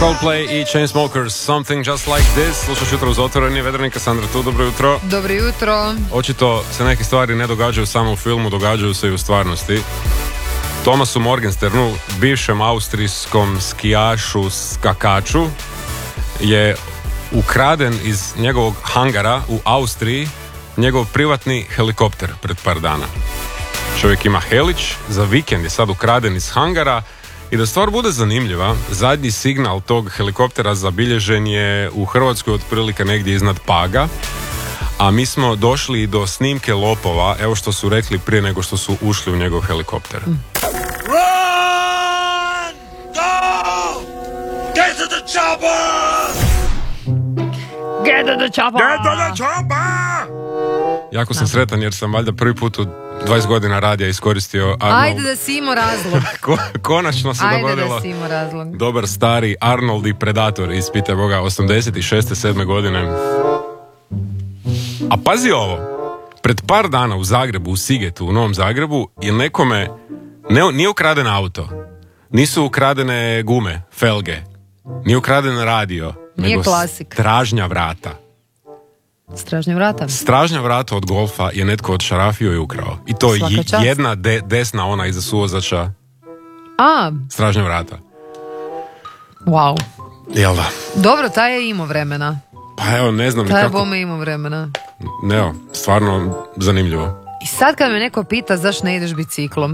Coldplay i Chainsmokers, Something Just Like This. Slušaš jutro uz Otvoreni, Vedranika, Sandra tu, dobro jutro. Dobro jutro. Očito se neke stvari ne događaju samo u filmu, događaju se i u stvarnosti. Thomasu Morgensternu, bivšem austrijskom skijašu, skakaču, je ukraden iz njegovog hangara u Austriji njegov privatni helikopter pred par dana. Čovjek ima helić, za vikend je sad ukraden iz hangara i da stvar bude zanimljiva, zadnji signal tog helikoptera zabilježen je u Hrvatskoj otprilike negdje iznad Paga, a mi smo došli do snimke lopova, evo što su rekli prije nego što su ušli u njegov helikopter. Run! Go! Get to the chopper! Get to the chopper! Get to the chopper! Jako sam sretan jer sam valjda prvi put u 20 godina radija iskoristio Arnold. Ajde da si imao razlog. Konačno se dogodilo. Ajde da si imao razlog. Dobar stari Arnold i Predator iz pitaj Boga 86. 7. godine. A pazi ovo, pred par dana u Zagrebu, u Sigetu, u Novom Zagrebu, je nekome, nije ukraden auto, nisu ukradene gume, felge, nije ukraden radio, Nije nego klasik. stražnja vrata. Stražnja vrata. Stražnja vrata od golfa je netko odšarafio i ukrao. I to je Svaka čast. jedna desna, ona iza suvozača, A, stražnja vrata. wow. Jel da? Dobro, taj je imao vremena. Pa evo, ne znam ni Taj je kako. bome imao vremena. Evo, stvarno zanimljivo. I sad kad me neko pita zašto ne ideš biciklom,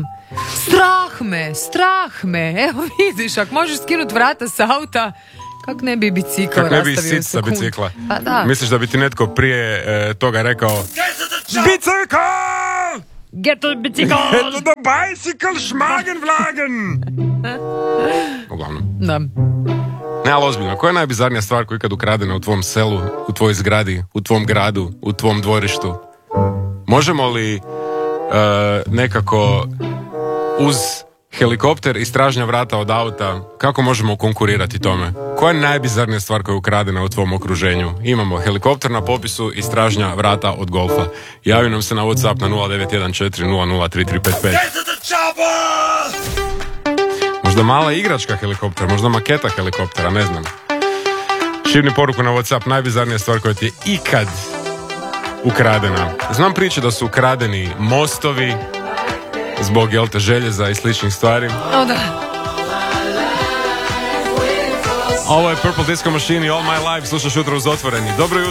strah me, evo vidiš, ako možeš skinuti vrata sa auta, kako ne bi bicikl Kako ne bi rastavio sit sa sekund? bicikla? Pa da. Misliš da bi ti netko prije toga rekao Get to the chopper! Bicikl! Get to the bicycle! Get to the bicycle, schmagenvlagen! Uglavnom. Da. Ne, ali ozbiljno, koja je najbizarnija stvar koja je ikad ukradena u tvom selu, u tvojoj zgradi, u tvom gradu, u tvom dvorištu? Možemo li nekako uz helikopter i stražnja vrata od auta, kako možemo konkurirati tome? Koja je najbizarnija stvar koja je ukradena u tvom okruženju? Imamo helikopter na popisu i stražnja vrata od golfa. Javi nam se na WhatsApp na 0914003355. Get to the chopper! Možda mala igračka helikoptera, možda maketa helikoptera, ne znam. Širni poruku na WhatsApp, najbizarnija stvar koja ti je ikad ukradena. Znam priče da su ukradeni mostovi zbog, jel te, željeza i sličnih stvari. O da. Ovo je Purple Disco Machine i All My Life, slušaš jutro uz Otvoreni. Dobro jutro.